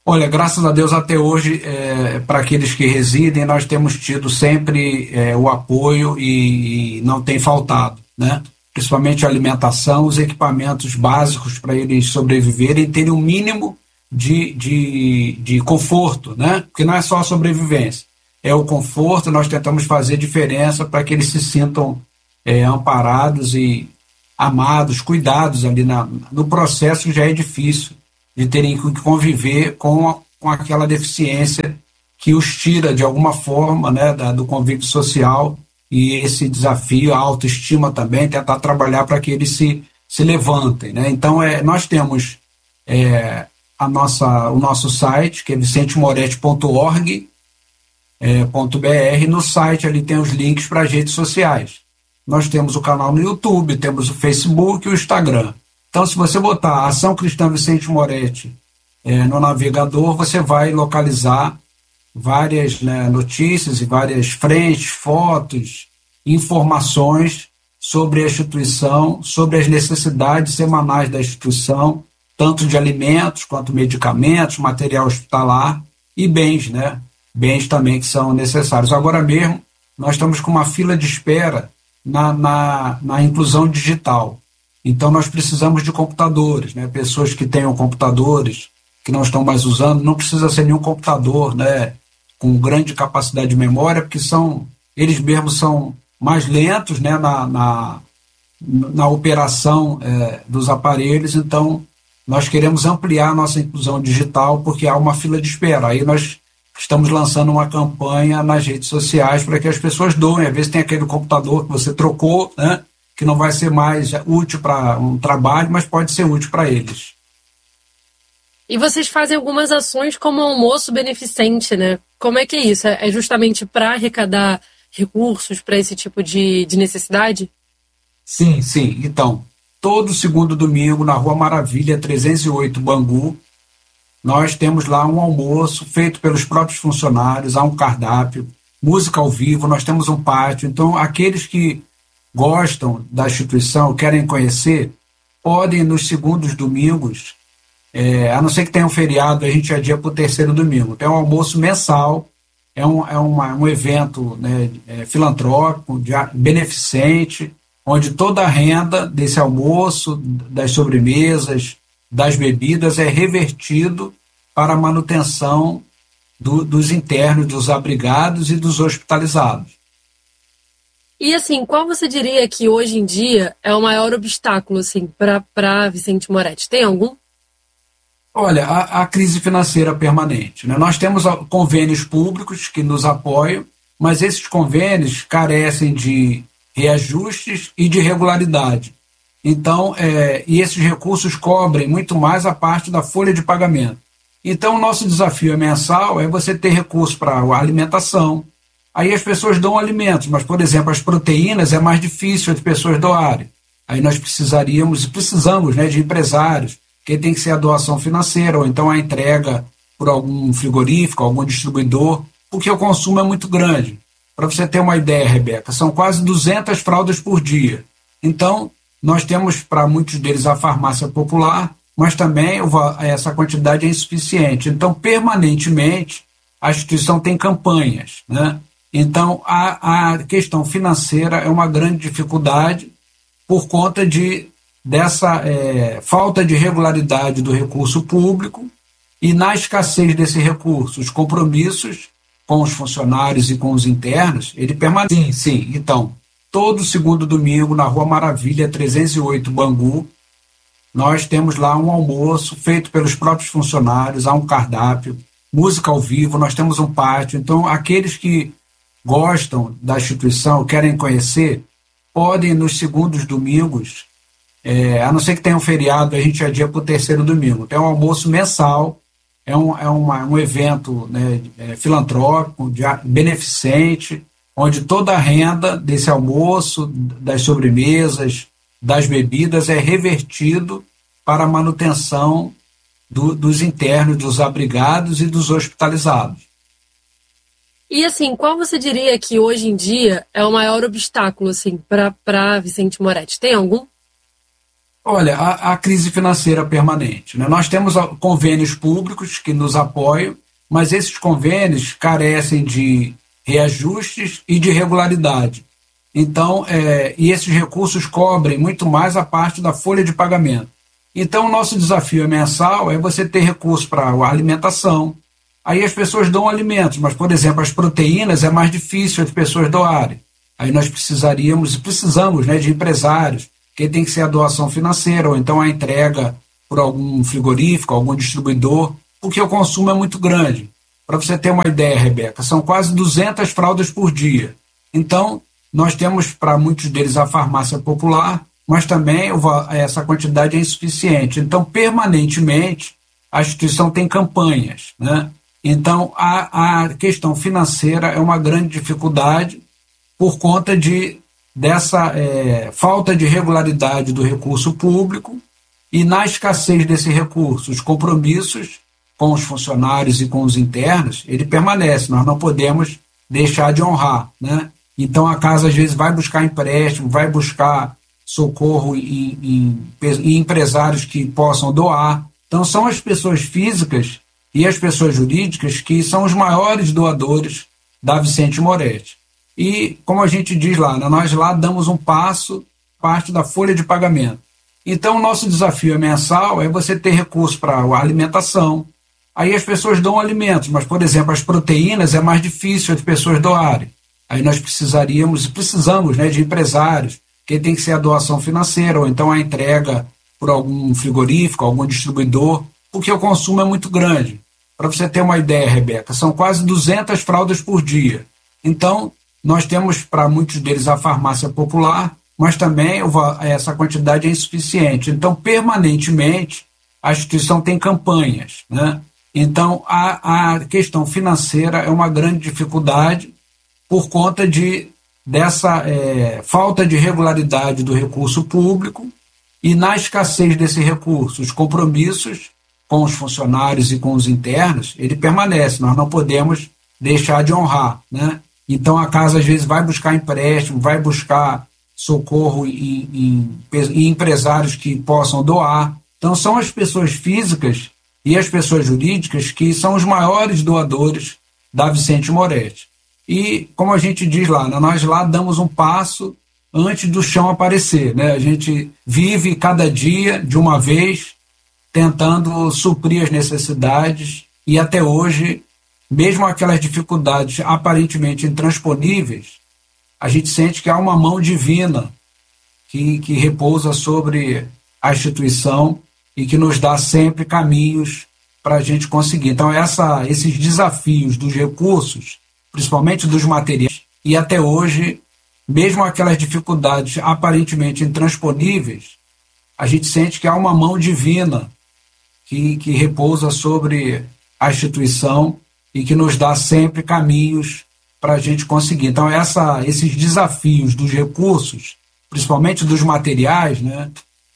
Olha, graças a Deus até hoje, é, para aqueles que residem, nós temos tido sempre é, o apoio e, e não tem faltado, né? Principalmente a alimentação, os equipamentos básicos para eles sobreviverem, terem um mínimo de, de, de conforto, né? Porque não é só a sobrevivência, é o conforto. Nós tentamos fazer diferença para que eles se sintam é, amparados e amados, cuidados ali na, no processo. Já é difícil de terem que conviver com, a, com aquela deficiência que os tira de alguma forma, né, da, do convívio social, e esse desafio, a autoestima também, tentar trabalhar para que eles se, se levantem, né? Então, é, nós temos é, a nossa, o nosso site, que é vicente moretti ponto org ponto b r. No site ali tem os links para as redes sociais. Nós temos o canal no YouTube, temos o Facebook e o Instagram. Então, se você botar Ação Cristã Vicente Moretti é, no navegador, você vai localizar várias, né, notícias e várias frentes, fotos, informações sobre a instituição, sobre as necessidades semanais da instituição, tanto de alimentos quanto medicamentos, material hospitalar e bens, né? Bens também que são necessários. Agora mesmo, nós estamos com uma fila de espera na, na, na inclusão digital. Então, nós precisamos de computadores, né? Pessoas que tenham computadores, que não estão mais usando, não precisa ser nenhum computador, né, com grande capacidade de memória, porque são, eles mesmos são mais lentos, né, na, na, na operação é, dos aparelhos. Então, nós queremos ampliar a nossa inclusão digital, porque há uma fila de espera. Aí nós estamos lançando uma campanha nas redes sociais para que as pessoas doem. Às vezes tem aquele computador que você trocou, né, que não vai ser mais útil para um trabalho, mas pode ser útil para eles. E vocês fazem algumas ações como almoço beneficente, né? Como é que é isso? É justamente para arrecadar recursos para esse tipo de, de necessidade? Sim, sim. Então, todo segundo domingo, na Rua Maravilha, trezentos e oito, Bangu, nós temos lá um almoço feito pelos próprios funcionários, há um cardápio, música ao vivo, nós temos um pátio. Então, aqueles que gostam da instituição, querem conhecer, podem nos segundos domingos, é, a não ser que tenha um feriado, a gente adia para o terceiro domingo. Tem um almoço mensal, é um, é uma, um evento, né, é, filantrópico, de, beneficente, onde toda a renda desse almoço, das sobremesas, das bebidas, é revertido para a manutenção do, dos internos, dos abrigados e dos hospitalizados. E assim, qual você diria que hoje em dia é o maior obstáculo assim, para Vicente Moretti? Tem algum? Olha, a, a crise financeira permanente, né? Nós temos convênios públicos que nos apoiam, mas esses convênios carecem de reajustes e de regularidade. Então, é, e esses recursos cobrem muito mais a parte da folha de pagamento. Então, o nosso desafio mensal é você ter recursos para a alimentação. Aí as pessoas dão alimentos, mas, por exemplo, as proteínas é mais difícil as pessoas doarem. Aí nós precisaríamos, precisamos, né, de empresários, que tem que ser a doação financeira, ou então a entrega por algum frigorífico, algum distribuidor, porque o consumo é muito grande. Para você ter uma ideia, Rebeca, são quase duzentas fraldas por dia. Então, nós temos para muitos deles a farmácia popular, mas também essa quantidade é insuficiente. Então, permanentemente, a instituição tem campanhas, né? Então, a, a questão financeira é uma grande dificuldade por conta de, dessa é, falta de regularidade do recurso público e, na escassez desse recurso, os compromissos com os funcionários e com os internos, ele permanece. Sim, sim. Então, todo segundo domingo, na Rua Maravilha, trezentos e oito, Bangu, nós temos lá um almoço feito pelos próprios funcionários, há um cardápio, música ao vivo, nós temos um pátio. Então, aqueles que gostam da instituição, querem conhecer, podem nos segundos domingos, é, a não ser que tenha um feriado, a gente adia para o terceiro domingo. Tem um almoço mensal, é um, é uma, um evento, né, é, filantrópico, de, beneficente, onde toda a renda desse almoço, das sobremesas, das bebidas, é revertido para a manutenção do, dos internos, dos abrigados e dos hospitalizados. E assim, qual você diria que hoje em dia é o maior obstáculo assim, para Vicente Moretti? Tem algum? Olha, a, a crise financeira permanente, né? Nós temos convênios públicos que nos apoiam, mas esses convênios carecem de reajustes e de regularidade. Então, é, e esses recursos cobrem muito mais a parte da folha de pagamento. Então, o nosso desafio mensal é você ter recursos para a alimentação. Aí as pessoas dão alimentos, mas, por exemplo, as proteínas é mais difícil as pessoas doarem. Aí nós precisaríamos, precisamos né, de empresários, que tem que ser a doação financeira, ou então a entrega por algum frigorífico, algum distribuidor, porque o consumo é muito grande. Para você ter uma ideia, Rebeca, são quase duzentas fraldas por dia. Então, nós temos para muitos deles a farmácia popular, mas também essa quantidade é insuficiente. Então, permanentemente, a instituição tem campanhas, né? Então, a, a questão financeira é uma grande dificuldade por conta de, dessa é, falta de regularidade do recurso público e, na escassez desse recurso, os compromissos com os funcionários e com os internos, ele permanece. Nós não podemos deixar de honrar, né? Então, a casa, às vezes, vai buscar empréstimo, vai buscar socorro em, em, em empresários que possam doar. Então, são as pessoas físicas e as pessoas jurídicas que são os maiores doadores da Vicente Moretti. E, como a gente diz lá, nós lá damos um passo, parte da folha de pagamento. Então, o nosso desafio mensal é você ter recursos para a alimentação. Aí as pessoas dão alimentos, mas, por exemplo, as proteínas é mais difícil as pessoas doarem. Aí nós precisaríamos, precisamos né, de empresários, que tem que ser a doação financeira, ou então a entrega por algum frigorífico, algum distribuidor, porque o consumo é muito grande. Para você ter uma ideia, Rebeca, são quase duzentas fraldas por dia. Então, nós temos para muitos deles a farmácia popular, mas também essa quantidade é insuficiente. Então, permanentemente, a instituição tem campanhas, né? Então, a, a questão financeira é uma grande dificuldade por conta de, dessa é, falta de regularidade do recurso público e, na escassez desse recurso, os compromissos com os funcionários e com os internos, ele permanece. Nós não podemos deixar de honrar, né? Então, a casa, às vezes, vai buscar empréstimo, vai buscar socorro em, em, em empresários que possam doar. Então, são as pessoas físicas e as pessoas jurídicas que são os maiores doadores da Vicente Moretti. E, como a gente diz lá, nós lá damos um passo antes do chão aparecer, né? A gente vive cada dia, de uma vez, tentando suprir as necessidades e, até hoje, mesmo aquelas dificuldades aparentemente intransponíveis, a gente sente que há uma mão divina que, que repousa sobre a instituição e que nos dá sempre caminhos para a gente conseguir. Então, essa, esses desafios dos recursos, principalmente dos materiais, e até hoje, mesmo aquelas dificuldades aparentemente intransponíveis, a gente sente que há uma mão divina que, que repousa sobre a instituição e que nos dá sempre caminhos para a gente conseguir. Então, essa, esses desafios dos recursos, principalmente dos materiais, né,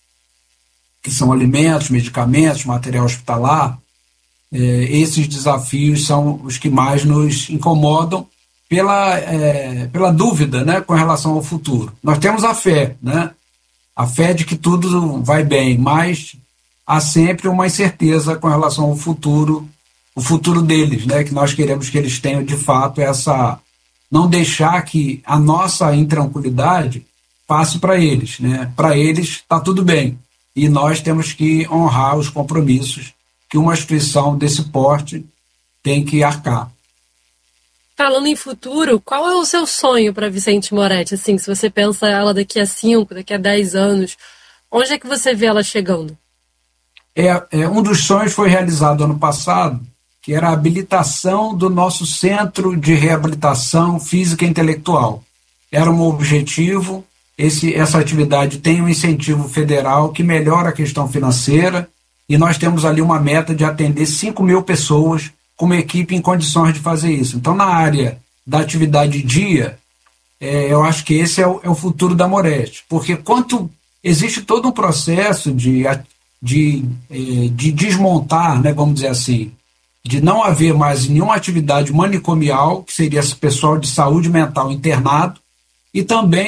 que são alimentos, medicamentos, material hospitalar, é, esses desafios são os que mais nos incomodam pela, é, pela dúvida, né, com relação ao futuro. Nós temos a fé, né, a fé de que tudo vai bem, mas há sempre uma incerteza com relação ao futuro, o futuro deles, né, que nós queremos que eles tenham de fato essa, não deixar que a nossa intranquilidade passe para eles, né? Para eles está tudo bem e nós temos que honrar os compromissos que uma instituição desse porte tem que arcar. Falando em futuro, qual é o seu sonho para Vicente Moretti? Assim, se você pensa ela daqui a cinco, daqui a dez anos, onde é que você vê ela chegando? É, é, um dos sonhos foi realizado ano passado, que era a habilitação do nosso Centro de Reabilitação Física e Intelectual. Era um objetivo, esse, essa atividade tem um incentivo federal que melhora a questão financeira e nós temos ali uma meta de atender cinco mil pessoas com uma equipe em condições de fazer isso. Então, na área da atividade dia, é, eu acho que esse é o, é o futuro da Moretti, porque quanto existe todo um processo de, de, de desmontar, né, vamos dizer assim, de não haver mais nenhuma atividade manicomial, que seria esse pessoal de saúde mental internado, e também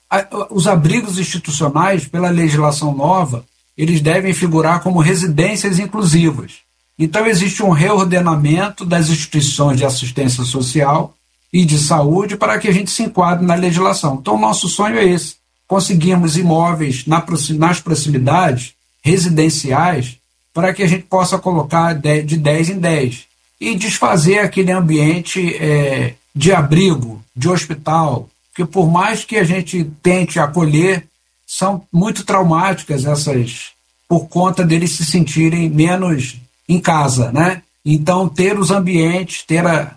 os abrigos institucionais, pela legislação nova, eles devem figurar como residências inclusivas. Então, existe um reordenamento das instituições de assistência social e de saúde para que a gente se enquadre na legislação. Então, o nosso sonho é esse: conseguirmos imóveis nas proximidades residenciais para que a gente possa colocar de dez em dez e desfazer aquele ambiente é, de abrigo, de hospital, que por mais que a gente tente acolher, são muito traumáticas essas, por conta deles se sentirem menos em casa, né? Então, ter os ambientes, ter a,